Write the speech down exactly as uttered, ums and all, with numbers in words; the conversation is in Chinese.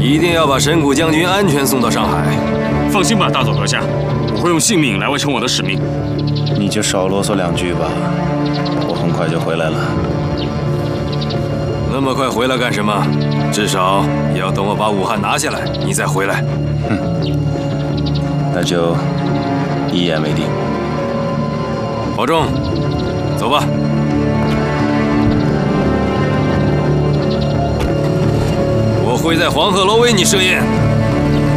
一定要把神谷将军安全送到上海。 放心吧，大佐阁下，我会用性命来完成我的使命。 你就少啰嗦两句吧，我很快就回来了。 那么快回来干什么？至少也要等我把武汉拿下来，你再回来。 哼，那就一言为定。 保重，走吧。我会在黄鹤楼为你设宴。